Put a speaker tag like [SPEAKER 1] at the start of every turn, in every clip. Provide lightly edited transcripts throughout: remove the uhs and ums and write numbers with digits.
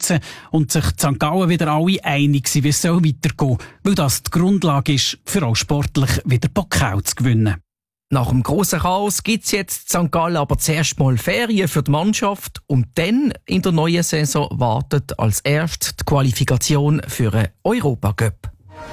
[SPEAKER 1] unterstützen und sich die St. Gallen wieder alle einig sind, wie es weitergehen soll, weil das die Grundlage ist, für auch sportlich wieder Pokal zu gewinnen.
[SPEAKER 2] Nach dem grossen Chaos gibt's jetzt in St. Gallen aber zuerst mal Ferien für die Mannschaft und dann in der neuen Saison wartet als erstes die Qualifikation für einen Europacup.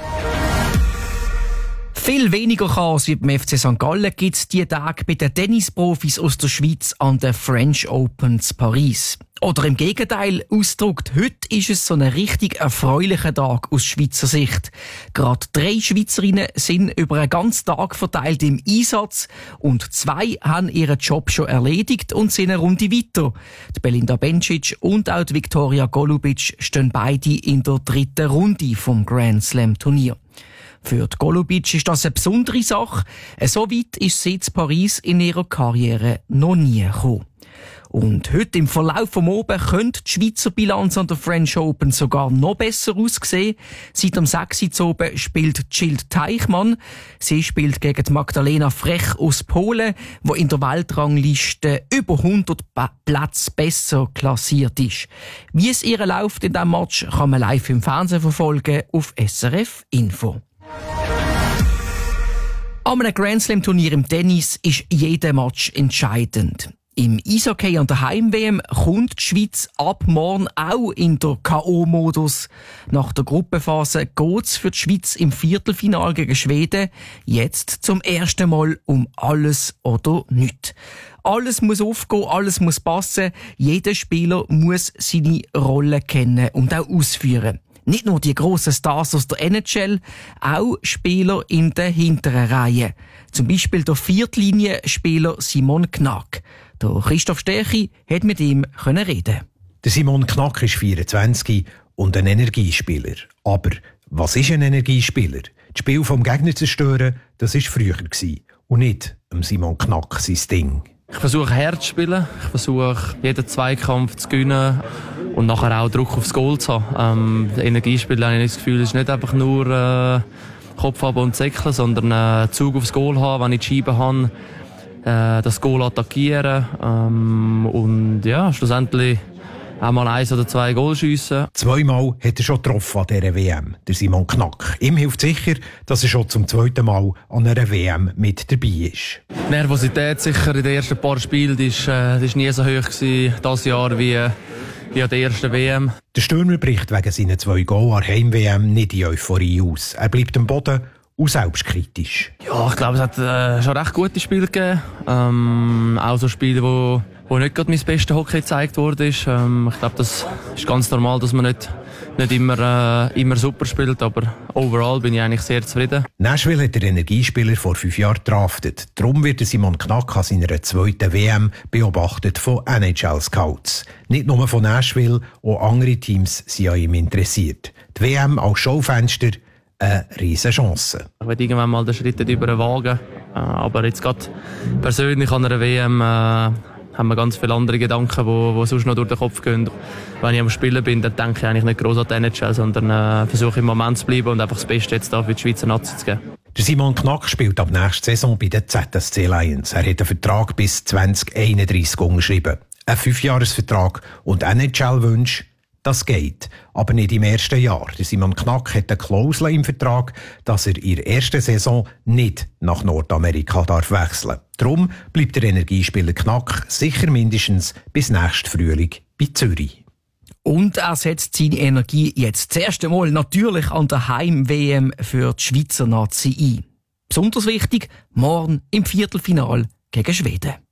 [SPEAKER 2] Viel weniger Chaos wie beim FC St. Gallen gibt es diese Tage bei den Tennisprofis aus der Schweiz an den French Open zu Paris. Oder im Gegenteil ausgedrückt, heute ist es so ein richtig erfreulicher Tag aus Schweizer Sicht. Gerade 3 Schweizerinnen sind über einen ganzen Tag verteilt im Einsatz und 2 haben ihren Job schon erledigt und sind eine Runde weiter. Die Belinda Bencic und auch die Viktoria Golubic stehen beide in der 3. Runde vom Grand Slam Turnier. Für die Golubic ist das eine besondere Sache. So weit ist sie in Paris in ihrer Karriere noch nie gekommen. Und heute im Verlauf vom Oben könnte die Schweizer Bilanz an der French Open sogar noch besser aussehen. Seit dem 6. Uhr oben spielt Jill Teichmann. Sie spielt gegen die Magdalena Frech aus Polen, die in der Weltrangliste über 100 Plätze besser klassiert ist. Wie es ihr läuft in diesem Match, kann man live im Fernsehen verfolgen auf SRF Info. An einem Grand Slam Turnier im Tennis ist jeder Match entscheidend. Im Eishockey an der Heim-WM kommt die Schweiz ab morgen auch in der K.O.-Modus. Nach der Gruppenphase geht's für die Schweiz im Viertelfinale gegen Schweden jetzt zum ersten Mal um alles oder nichts. Alles muss aufgehen, alles muss passen. Jeder Spieler muss seine Rolle kennen und auch ausführen. Nicht nur die grossen Stars aus der NHL, auch Spieler in der hinteren Reihe. Zum Beispiel der Viertlinienspieler Simon Knack. Der Christoph Stärchi hat mit ihm reden.
[SPEAKER 3] Der Simon Knack ist 24 und ein Energiespieler. Aber was ist ein Energiespieler? Das Spiel vom Gegner zerstören, das war früher. Und nicht Simon Knack sein Ding.
[SPEAKER 4] Ich versuche hart zu spielen. Ich versuche jeden Zweikampf zu gewinnen und nachher auch Druck aufs Goal zu haben. Energiespieler habe ich das Gefühl, es ist nicht einfach nur Kopf haben und säckeln, sondern Zug aufs Goal haben, wenn ich die Scheibe habe, das Goal attackieren und ja, schlussendlich auch mal 1 oder 2 Goal schiessen.
[SPEAKER 3] 2-mal hat er schon getroffen an dieser WM, der Simon Knack. Ihm hilft sicher, dass er schon zum 2. Mal an einer WM mit dabei ist.
[SPEAKER 4] Die Nervosität sicher in den ersten paar Spielen ist nie so hoch gewesen, dieses Jahr wie an der ersten WM.
[SPEAKER 3] Der Stürmer bricht wegen seinen 2 Goal an Heim-WM nicht in Euphorie aus. Er bleibt am Boden und selbstkritisch.
[SPEAKER 4] Ja, ich glaube, es hat schon recht gute Spiele gegeben. Auch so Spiele, wo nicht gerade mein bestes Hockey gezeigt wurde. Ich glaube, das ist ganz normal, dass man nicht immer super spielt, aber overall bin ich eigentlich sehr zufrieden.
[SPEAKER 3] Nashville hat der Energiespieler vor 5 Jahren gedraftet. Darum wird Simon Knack an seiner 2. WM beobachtet von NHL-Scouts. Nicht nur von Nashville, auch andere Teams sind an ihm interessiert. Die WM als Schaufenster, eine riesen Chance.
[SPEAKER 4] Ich werde irgendwann mal den Schritt darüber wagen. Aber jetzt gerade persönlich an einer WM haben wir ganz viele andere Gedanken, die sonst noch durch den Kopf gehen. Wenn ich am Spielen bin, dann denke ich eigentlich nicht gross an die NHL, sondern versuche im Moment zu bleiben und einfach das Beste jetzt da für die Schweizer Nazi zu geben.
[SPEAKER 3] Der Simon Knack spielt ab nächster Saison bei den ZSC Lions. Er hat einen Vertrag bis 2031 unterschrieben. Ein 5-Jahres-Vertrag und NHL-Wunsch, das geht, aber nicht im ersten Jahr. Der Simon Knack hat eine Klausel im Vertrag, dass er in der ersten Saison nicht nach Nordamerika wechseln darf. Darum bleibt der Energiespieler Knack sicher mindestens bis nächsten Frühling bei Zürich.
[SPEAKER 2] Und er setzt seine Energie jetzt das erste Mal natürlich an der Heim-WM für die Schweizer Nazi ein. Besonders wichtig, morgen im Viertelfinale gegen Schweden.